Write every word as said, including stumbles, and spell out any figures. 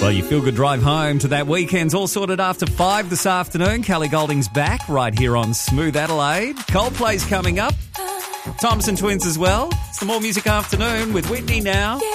Well, you feel good drive home to that weekend's all sorted after five this afternoon. Kelly Golding's back right here on Smooth Adelaide. Coldplay's coming up. Thompson Twins as well. Some more music afternoon with Whitney now.